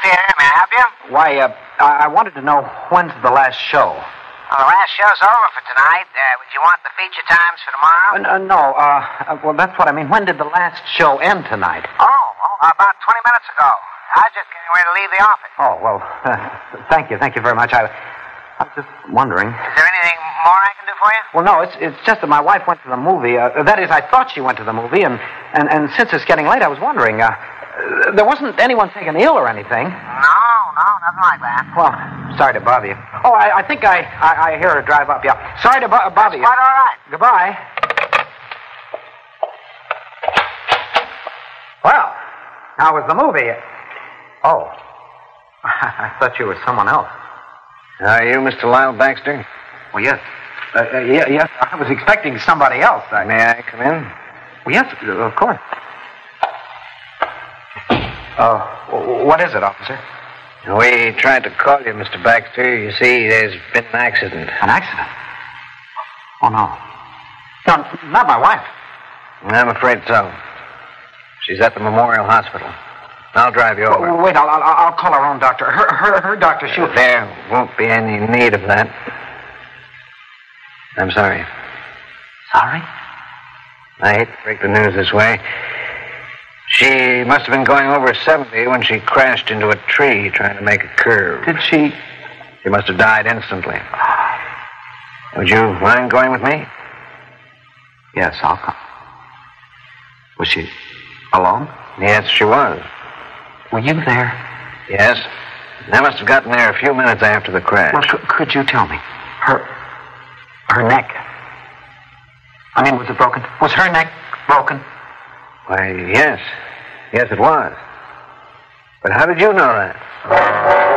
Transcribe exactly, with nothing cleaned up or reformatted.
Theater. May I help you? Why, uh, I-, I wanted to know when's the last show. Well, the last show's over for tonight. Uh, would you want the feature times for tomorrow? Uh, uh, no, uh, uh, well, that's what I mean. When did the last show end tonight? Oh, oh, about twenty minutes ago. I was just getting ready to leave the office. Oh, well, uh, thank you. Thank you very much. I, I was just wondering. Is there anything more I can do for you? Well, no, it's it's just that my wife went to the movie. Uh, that is, I thought she went to the movie, and, and, and since it's getting late, I was wondering. Uh, uh, there wasn't anyone taken ill or anything. No, no, nothing like that. Well, sorry to bother you. Oh, I, I think I, I, I hear her drive up. Yeah. Sorry to bo- bother you. Quite all right. Goodbye. Well, how was the movie? Oh. I thought you were someone else. Are you Mister Lyle Baxter? Well, yes. Uh, uh, yeah, yes, I was expecting somebody else. I... May I come in? Well, yes, of course. Uh, what is it, officer? We tried to call you, Mister Baxter. You see, there's been an accident. An accident? Oh, no. No, not my wife. I'm afraid so. She's at the Memorial Hospital. I'll drive you over. Oh, wait, I'll, I'll, I'll call her own doctor. Her, her, her doctor, she'll... There won't be any need of that. I'm sorry. Sorry? I hate to break the news this way. She must have been going over seventy when she crashed into a tree trying to make a curve. Did she? She must have died instantly. Would you mind going with me? Yes, I'll come. Was she alone? Yes, she was. Were you there? Yes. I must have gotten there a few minutes after the crash. Well, c- could you tell me? Her... her neck. I mean, was it broken? Was her neck broken? Why, yes. Yes, it was. But how did you know that?